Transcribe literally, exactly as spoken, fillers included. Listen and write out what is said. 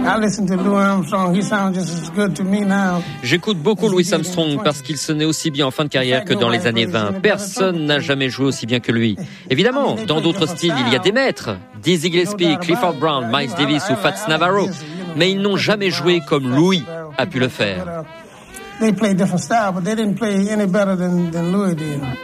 J'écoute beaucoup Louis Armstrong parce qu'il sonnait aussi bien en fin de carrière que dans les années vingt. Personne n'a jamais joué aussi bien que lui. Évidemment, dans d'autres styles, il y a des maîtres. Dizzy Gillespie, Clifford Brown, Miles Davis ou Fats Navarro. Mais ils n'ont jamais joué comme Louis a pu le faire. They played different style, but they didn't play any better than, than Louis did.